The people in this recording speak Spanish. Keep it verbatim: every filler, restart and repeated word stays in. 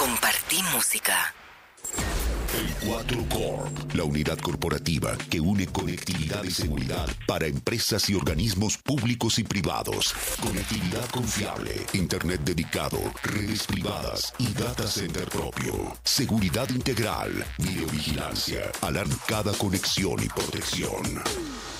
Compartí música. El cuatro Corp, la unidad corporativa que une conectividad y seguridad para empresas y organismos públicos y privados. Conectividad confiable, internet dedicado, redes privadas y data center propio. Seguridad integral, videovigilancia, alarma cada conexión y protección.